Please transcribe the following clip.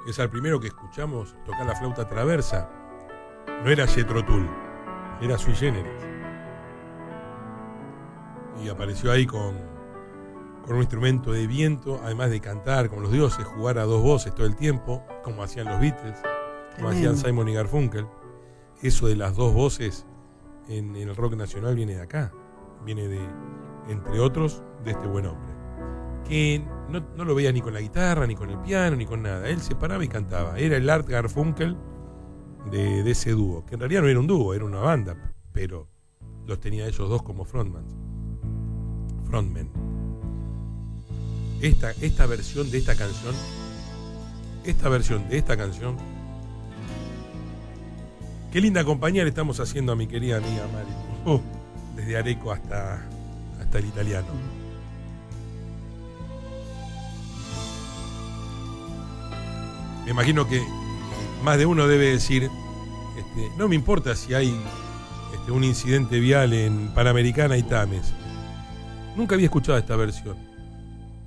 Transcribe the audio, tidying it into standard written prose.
es al primero que escuchamos tocar la flauta traversa. No era Jethro Tull, era Sui Generis. Y apareció ahí con un instrumento de viento, además de cantar como los dioses, jugar a dos voces todo el tiempo, como hacían los Beatles, como hacían Simon y Garfunkel. Eso de las dos voces en el rock nacional viene de acá, viene de, entre otros, de este buen hombre, que no lo veía ni con la guitarra, ni con el piano, ni con nada. Él se paraba y cantaba. Era el Art Garfunkel de ese dúo, que en realidad no era un dúo, era una banda, pero los tenía ellos dos como frontmen. Esta versión de esta canción, qué linda compañía le estamos haciendo a mi querida amiga Mari, desde Areco hasta el italiano. Me imagino que más de uno debe decir, no me importa si hay un incidente vial en Panamericana y Tames. Nunca había escuchado esta versión.